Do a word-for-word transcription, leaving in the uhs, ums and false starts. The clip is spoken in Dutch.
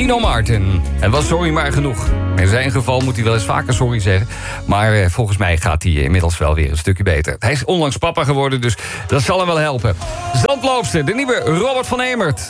Dino Martin. En was sorry maar genoeg. In zijn geval moet hij wel eens vaker sorry zeggen. Maar eh, volgens mij gaat hij inmiddels wel weer een stukje beter. Hij is onlangs papa geworden, dus dat zal hem wel helpen. Zandloopster, de nieuwe Robert van Emert.